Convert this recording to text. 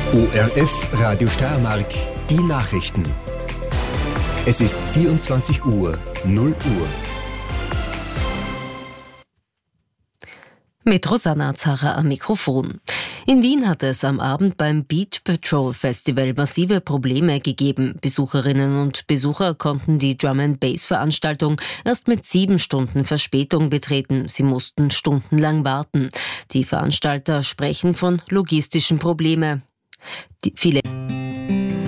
ORF Radio Steiermark, die Nachrichten. Es ist 24 Uhr, 0 Uhr. Mit Rosanna Zarra am Mikrofon. In Wien hat es am Abend beim Beat Patrol Festival massive Probleme gegeben. Besucherinnen und Besucher konnten die Drum-and-Bass-Veranstaltung erst mit 7 Stunden Verspätung betreten. Sie mussten stundenlang warten. Die Veranstalter sprechen von logistischen Problemen. Viele